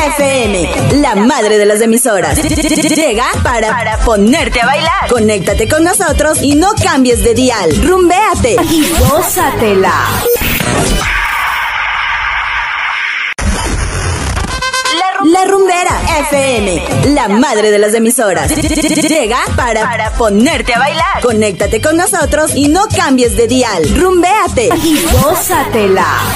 FM, la madre de las emisoras. Llega para ponerte a bailar. Conéctate con nosotros y no cambies de dial. Rumbéate y gózatela. La Rumbera FM, la madre de las emisoras. Llega para ponerte a bailar. Conéctate con nosotros y no cambies de dial. Rumbéate y gózatela.